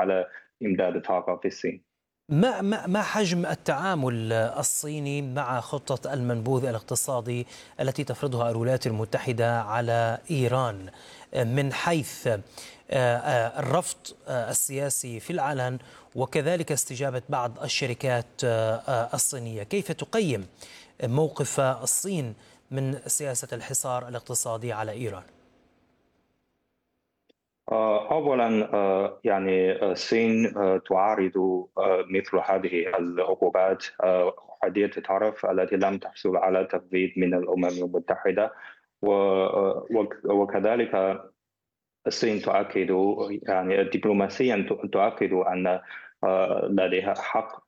على إمداد الطاقة في الصين. ما حجم التعامل الصيني مع خطة المنبوذ الاقتصادي التي تفرضها الولايات المتحدة على إيران من حيث الرفض السياسي في العلن وكذلك استجابة بعض الشركات الصينية؟ كيف تقيم موقف الصين من سياسة الحصار الاقتصادي على إيران؟ أولا يعني الصين تعارض مثل هذه العقوبات حدية الطرف التي لم تحصل على تفويض من الأمم المتحدة، وكذلك الصين تؤكد يعني دبلوماسيا تؤكد أن لديها حق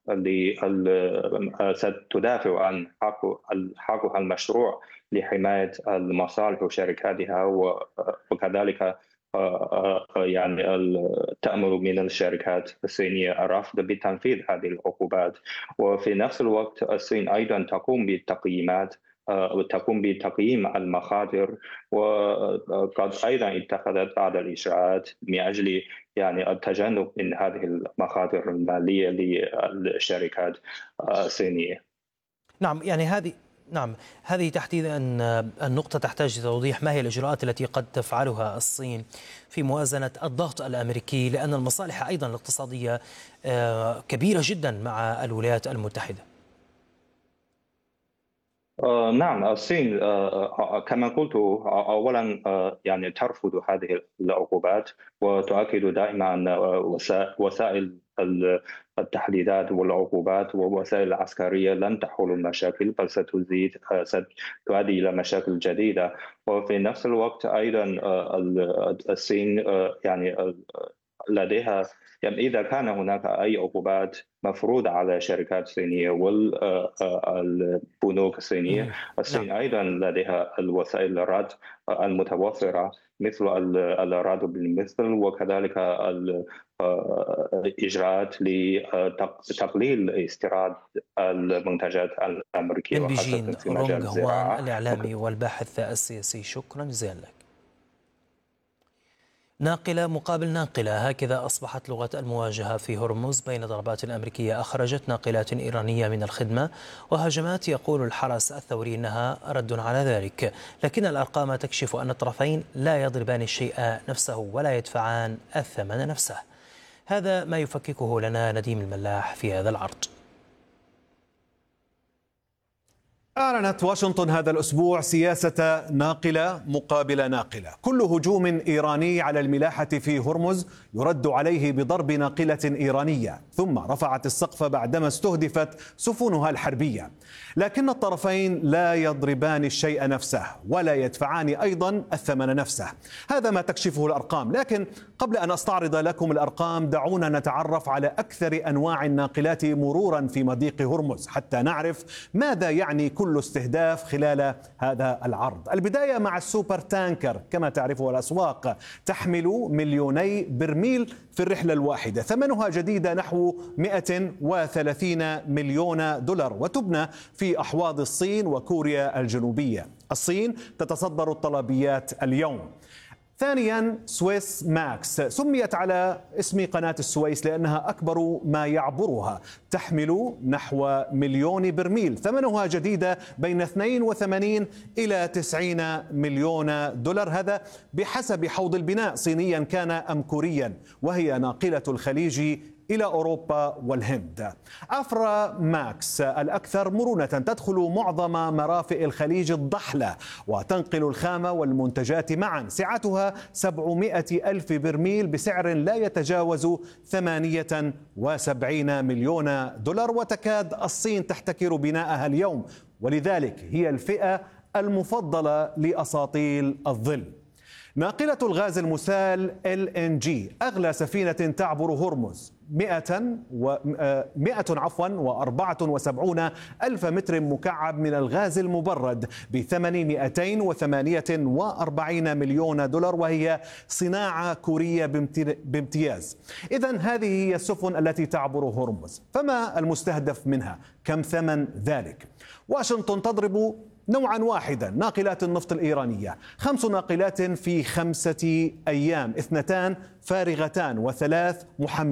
ستدافع عن حقها المشروع لحماية المصالح وشركاتها، وكذلك يعني تأمل من الشركات الصينية الرفض بتنفيذ هذه العقوبات. وفي نفس الوقت الصين أيضا تقوم بالتقييمات وتقوم بتقييم المخاطر، وقد أيضا اتخذت بعض الإجراءات من أجل يعني التجنب من هذه المخاطر المالية للشركات الصينية. نعم، يعني هذه تحديدا النقطة تحتاج لتوضيح. ما هي الإجراءات التي قد تفعلها الصين في موازنة الضغط الأمريكي، لأن المصالح أيضا الاقتصادية كبيرة جدا مع الولايات المتحدة؟ نعم، الصين كما قلت أولا يعني ترفض هذه العقوبات، وتؤكد دائما أن وسائل التحديدات والعقوبات والوسائل العسكرية لن تحل المشاكل، بل ستؤدي إلى مشاكل جديدة. وفي نفس الوقت أيضا الصين يعني لديها يعني إذا كان هناك أي عقوبات مفروضة على شركات صينية والبنوك الصينية، الصين أيضا لديها الوسائل الرد المتوفرة مثل الرد بالمثل، وكذلك الإجراءات لتقليل استيراد المنتجات الأمريكية وخاصة في مجال الزراعة. الإعلامي والباحث السياسي، شكرا جزيلا لك. ناقلة مقابل ناقلة، هكذا أصبحت لغة المواجهة في هرمز بين ضربات أمريكية أخرجت ناقلات إيرانية من الخدمة وهجمات يقول الحرس الثوري أنها رد على ذلك، لكن الأرقام تكشف أن الطرفين لا يضربان الشيء نفسه ولا يدفعان الثمن نفسه. هذا ما يفككه لنا نديم الملاح في هذا العرض. أعلنت واشنطن هذا الأسبوع سياسة ناقلة مقابل ناقلة. كل هجوم إيراني على الملاحة في هرمز يرد عليه بضرب ناقلة إيرانية، ثم رفعت السقف بعدما استهدفت سفنها الحربية. لكن الطرفين لا يضربان الشيء نفسه ولا يدفعان أيضا الثمن نفسه. هذا ما تكشفه الأرقام. لكن قبل أن أستعرض لكم الأرقام دعونا نتعرف على أكثر أنواع الناقلات مرورا في مضيق هرمز حتى نعرف ماذا يعني كل استهداف خلال هذا العرض. البداية مع السوبر تانكر كما تعرفه الأسواق، تحمل 2 برميل في الرحلة الواحدة، ثمنها جديدة نحو 130 مليون دولار، وتبنى في أحواض الصين وكوريا الجنوبية. الصين تتصدر الطلبيات اليوم. ثانيا سويس ماكس، سميت على اسم قناة السويس لأنها أكبر ما يعبرها، تحمل نحو 1,000,000 برميل، ثمنها جديدة بين 82 إلى 90 مليون دولار، هذا بحسب حوض البناء صينيا كان أم كوريا، وهي ناقلة الخليج إلى أوروبا والهند. أفرا ماكس الأكثر مرونة، تدخل معظم مرافئ الخليج الضحلة وتنقل الخام والمنتجات معا، سعتها 700,000 برميل بسعر لا يتجاوز 78 مليون دولار، وتكاد الصين تحتكر بناءها اليوم، ولذلك هي الفئة المفضلة لأساطيل الظل. ناقلة الغاز المسال LNG، أغلى سفينة تعبر هرمز، 174 ألف متر مكعب من الغاز المبرد بثمن 248 مليون دولار، وهي صناعة كورية بامتياز. إذن هذه هي السفن التي تعبر هرمز، فما المستهدف منها؟ كم ثمن ذلك؟ واشنطن تضرب نوعا واحدا، ناقلات النفط الإيرانية، 5 ناقلات في 5 أيام، 2 فارغتان و3 محملة.